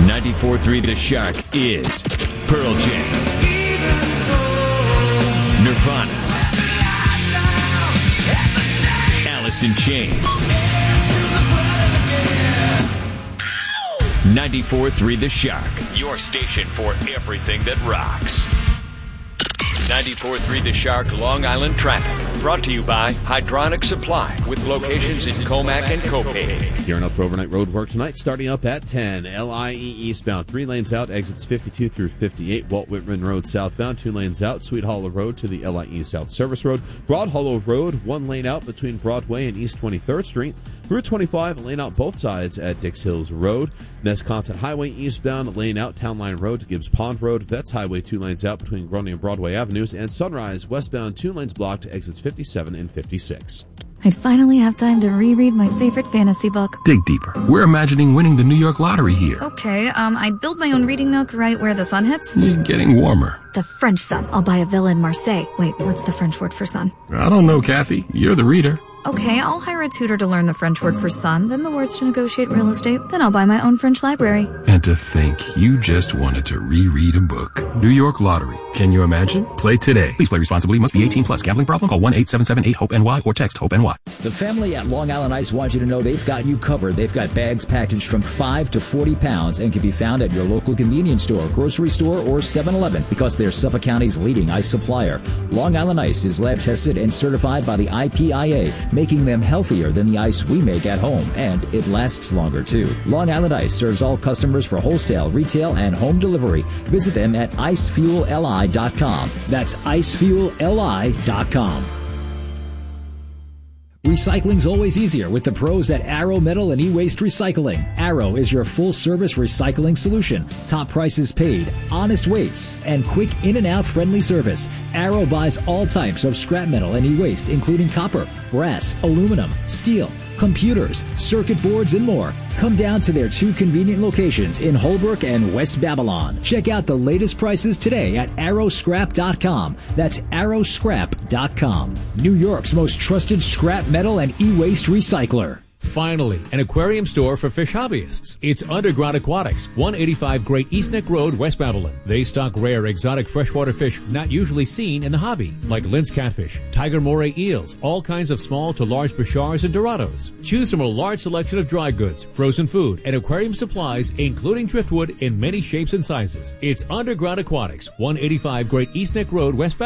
94.3 The Shark is Pearl Jam, Nirvana, Alice in Chains. 94.3 The Shark, your station for everything that rocks. 94.3 The Shark Long Island traffic, brought to you by Hydronic Supply, with locations in Comac and Copay. Gearing up for overnight road work tonight, starting up at 10. LIE eastbound, 3 lanes out, exits 52 through 58. Walt Whitman Road southbound, 2 lanes out. Sweet Hollow Road to the LIE South Service Road. Broad Hollow Road, 1 lane out between Broadway and East 23rd Street. Route 25, lane out both sides at Dix Hills Road. Nesconset Highway eastbound, lane out Town Line Road to Gibbs Pond Road. Vets Highway, 2 lanes out between Grundy and Broadway Avenues. And Sunrise westbound, 2 lanes blocked to exits 57 and 56. I'd finally have time to reread my favorite fantasy book. Dig deeper. We're imagining winning the New York lottery here. Okay, I'd build my own reading nook right where the sun hits. You're getting warmer. The French sun. I'll buy a villa in Marseille. Wait, what's the French word for sun? I don't know, Kathy. You're the reader. Okay, I'll hire a tutor to learn the French word for sun, then the words to negotiate real estate, then I'll buy my own French library. And to think you just wanted to reread a book. New York Lottery. Can you imagine? Play today. Please play responsibly. Must be 18 plus. Gambling problem? Call 1-877-8-HOPE-NY or text HOPE-NY. The family at Long Island Ice wants you to know they've got you covered. They've got bags packaged from 5 to 40 pounds and can be found at your local convenience store, grocery store, or 7-Eleven because they're Suffolk County's leading ice supplier. Long Island Ice is lab tested and certified by the IPIA, making them healthier than the ice we make at home, and it lasts longer too. Long Island Ice serves all customers for wholesale, retail, and home delivery. Visit them at icefuelli.com. That's icefuelli.com. Recycling's always easier with the pros at Arrow Metal and E-Waste Recycling. Arrow is your full-service recycling solution. Top prices paid, honest weights, and quick in-and-out friendly service. Arrow buys all types of scrap metal and e-waste, including copper, brass, aluminum, steel, computers, circuit boards, and more. Come down to their 2 convenient locations in Holbrook and West Babylon. Check out the latest prices today at arrowscrap.com. That's arrowscrap.com. New York's most trusted scrap metal and e-waste recycler. Finally, an aquarium store for fish hobbyists. It's Underground Aquatics, 185 Great East Neck Road, West Babylon. They stock rare, exotic freshwater fish not usually seen in the hobby, like Linz catfish, tiger moray eels, all kinds of small to large bichars and dorados. Choose from a large selection of dry goods, frozen food, and aquarium supplies, including driftwood in many shapes and sizes. It's Underground Aquatics, 185 Great East Neck Road, West Babylon.